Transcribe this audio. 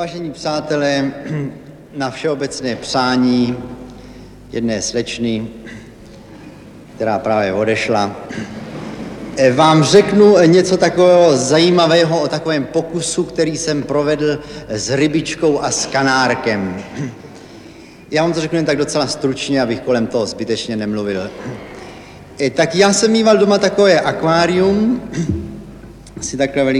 Vážení přátelé, na všeobecné přání jedné slečny, která právě odešla, vám řeknu něco takového zajímavého o takovém pokusu, který jsem provedl s rybičkou a s kanárkem. Já vám to řeknu jen tak docela stručně, abych kolem toho zbytečně nemluvil. Tak já jsem mýval doma takové akvárium, asi takhle